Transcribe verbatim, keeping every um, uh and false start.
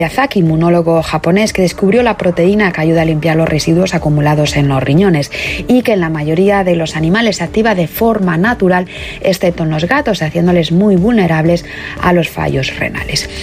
Miyazaki, inmunólogo japonés, que descubrió la proteína que ayuda a limpiar los residuos acumulados en los riñones y que en la mayoría de los animales se activa de forma natural, excepto en los gatos, haciéndoles muy vulnerables a los fallos renales.